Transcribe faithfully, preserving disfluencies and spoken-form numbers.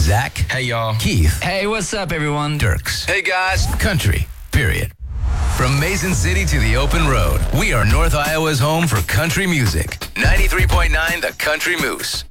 Zach. Hey, y'all. Keith. Hey, what's up, everyone? Dirks. Hey, guys. Country, period. From Mason City to the open road, we are North Iowa's home for country music. ninety-three point nine The Country Moose.